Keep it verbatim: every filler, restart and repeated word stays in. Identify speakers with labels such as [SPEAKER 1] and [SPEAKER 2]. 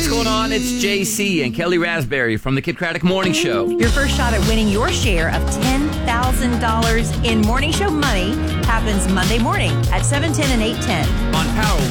[SPEAKER 1] What's going on? It's J C and Kelly Raspberry from the Kid Craddock Morning Show.
[SPEAKER 2] Your first shot at winning your share of ten thousand dollars in morning show money happens Monday morning at seven ten and eight ten.
[SPEAKER 1] On Power